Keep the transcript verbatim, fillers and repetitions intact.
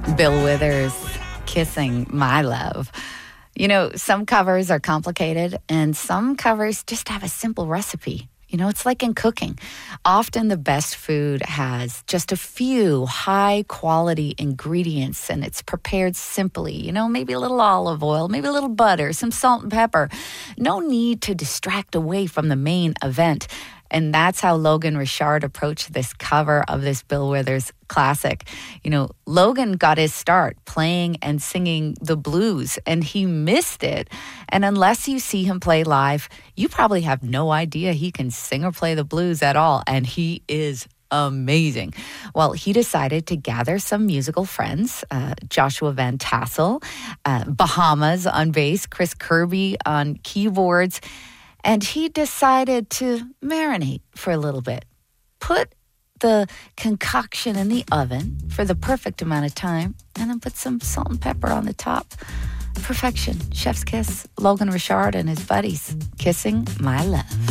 Bill Withers, Kissing My Love. You know, some covers are complicated and some covers just have a simple recipe. You know, it's like in cooking. Often the best food has just a few high-quality ingredients and it's prepared simply. You know, maybe a little olive oil, maybe a little butter, some salt and pepper. No need to distract away from the main event. And that's how Logan Richard approached this cover of this Bill Withers classic. You know, Logan got his start playing and singing the blues, and he missed it. And unless you see him play live, you probably have no idea he can sing or play the blues at all. And he is amazing. Well, he decided to gather some musical friends, uh, Joshua Van Tassel, uh, Bahamas on bass, Chris Kirby on keyboards, and he decided to marinate for a little bit. Put the concoction in the oven for the perfect amount of time, and then put some salt and pepper on the top. Perfection. Chef's kiss. Logan Richard and his buddies. Kissing My Love.